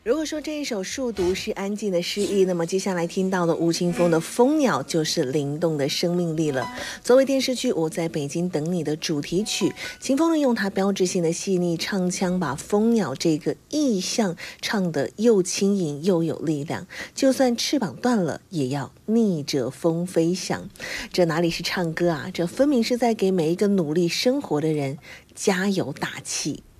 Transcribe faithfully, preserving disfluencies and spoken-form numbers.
如果说这一首树读是安静的诗意，那么接下来听到的吴青峰的蜂鸟就是灵动的生命力了。作为电视剧《我在北京等你》的主题曲，青峰呢用他标志性的细腻唱腔，把蜂鸟这个意象唱得又轻盈又有力量，就算翅膀断了也要逆着风飞翔。这哪里是唱歌啊，这分明是在给每一个努力生活的人加油打气。